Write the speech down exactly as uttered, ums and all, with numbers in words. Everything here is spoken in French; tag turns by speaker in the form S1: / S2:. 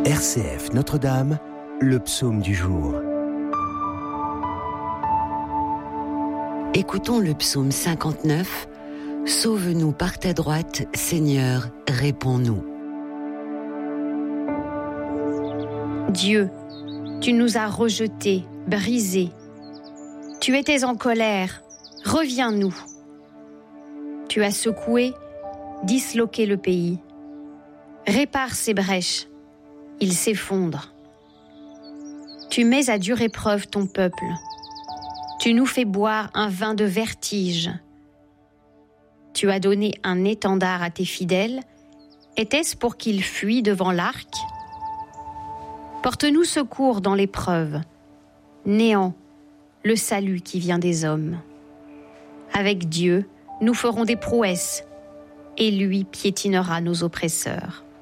S1: R C F Notre-Dame, le psaume du jour.
S2: Écoutons le psaume cinquante-neuf. Sauve-nous par ta droite, Seigneur, réponds-nous.
S3: Dieu, tu nous as rejetés, brisés. Tu étais en colère, reviens-nous. Tu as secoué, disloqué le pays. Répare ses brèches, il s'effondre. Tu mets à dure épreuve ton peuple. Tu nous fais boire un vin de vertige. Tu as donné un étendard à tes fidèles. Était-ce pour qu'ils fuient devant l'arc ? Porte-nous secours dans l'épreuve. Néant, le salut qui vient des hommes. Avec Dieu, nous ferons des prouesses, et lui piétinera nos oppresseurs.